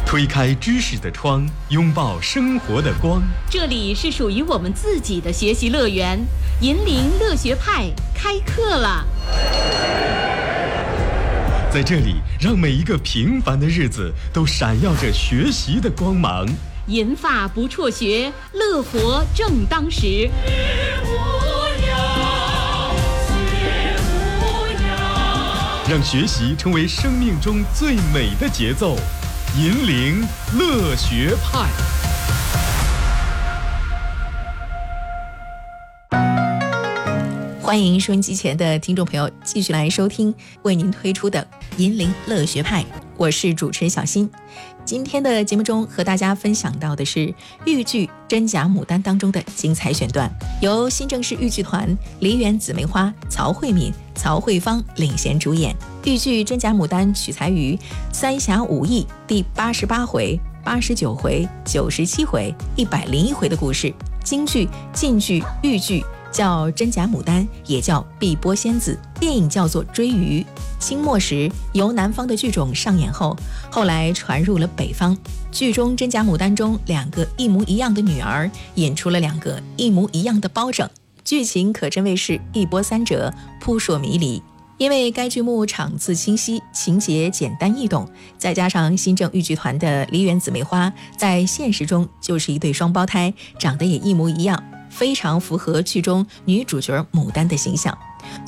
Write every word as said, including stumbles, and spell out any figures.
推开知识的窗，拥抱生活的光。 这里是属于我们自己的学习乐园，银铃乐学派开课了。 在这里，让每一个平凡的日子都闪耀着学习的光芒。 银发不辍学，乐活正当时。 让学习成为生命中最美的节奏。银铃乐学派。 欢迎收音机前的听众朋友继续来收听为您推出的银铃乐学派，我是主持人小新。今天的节目中和大家分享到的是豫剧《真假牡丹》当中的精彩选段，由新郑市豫剧团梨园姊妹花曹慧敏、曹慧芳领衔主演。豫剧《真假牡丹》取材于三峡五义第八十八回、八十九回、九十七回、一百零一回的故事。京剧、晋剧、豫剧叫真假牡丹，也叫碧波仙子，电影叫做追鱼。清末时由南方的剧种上演后，后来传入了北方。剧中真假牡丹中两个一模一样的女儿，引出了两个一模一样的包拯，剧情可真谓是一波三折，扑朔迷离。因为该剧目场次清晰，情节简单易懂，再加上新郑豫剧团的梨园姊妹花在现实中就是一对双胞胎，长得也一模一样，非常符合剧中女主角牡丹的形象。